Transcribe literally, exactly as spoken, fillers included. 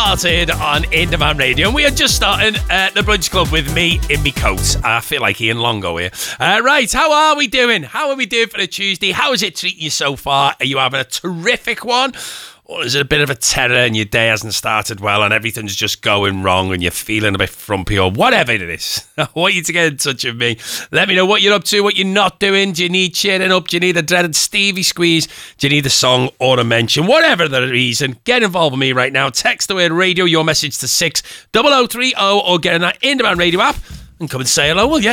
started on In Demand Radio, and we are just starting uh, the Brunch Club with me in me coat. I feel like Ian Longo here. Uh, right, how are we doing? How are we doing for a Tuesday? How is it treating you so far? Are you having a terrific one? Or is it a bit of a terror and your day hasn't started well and everything's just going wrong and you're feeling a bit frumpy or whatever it is? I want you to get in touch with me. Let me know what you're up to, what you're not doing. Do you need cheering up? Do you need a dreaded Stevie squeeze? Do you need a song or a mention? Whatever the reason, get involved with me right now. Text the word radio, your message to six oh oh three oh, or get in that In Demand Radio app and come and say hello, will you?